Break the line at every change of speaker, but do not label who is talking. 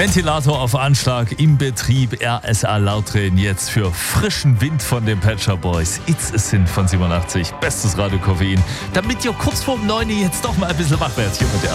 Ventilator auf Anschlag im Betrieb. RSA Lautren jetzt für frischen Wind von den Pet Shop Boys. It's a Sin von 87. Bestes Radio Koffein. Damit ihr kurz vorm 9 jetzt doch mal ein bisschen wach werdet hier mit der